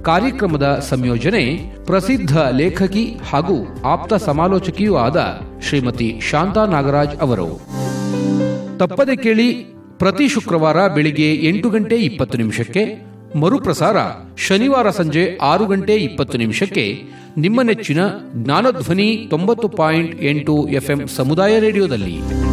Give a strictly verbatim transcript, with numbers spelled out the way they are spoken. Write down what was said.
ಕಾರ್ಯಕ್ರಮದ ಸಂಯೋಜನೆ ಪ್ರಸಿದ್ಧ ಲೇಖಕಿ ಹಾಗೂ ಆಪ್ತ ಸಮಾಲೋಚಕಿಯೂ ಆದ ಶ್ರೀಮತಿ ಶಾಂತಾ ನಾಗರಾಜ್ ಅವರು. ತಪ್ಪದೆ ಕೇಳಿ, ಪ್ರತಿ ಶುಕ್ರವಾರ ಬೆಳಿಗ್ಗೆ ಎಂಟು ಗಂಟೆ ಇಪ್ಪತ್ತು ನಿಮಿಷಕ್ಕೆ, ಮರುಪ್ರಸಾರ ಶನಿವಾರ ಸಂಜೆ ಆರು ಗಂಟೆ ಇಪ್ಪತ್ತು ನಿಮಿಷಕ್ಕೆ, ನಿಮ್ಮ ನೆಚ್ಚಿನ ಜ್ಞಾನಧ್ವನಿ ತೊಂಬತ್ತು ಪಾಯಿಂಟ್ ಎಂಟು ಎಫ್ಎಂ ಸಮುದಾಯ ರೇಡಿಯೋದಲ್ಲಿ.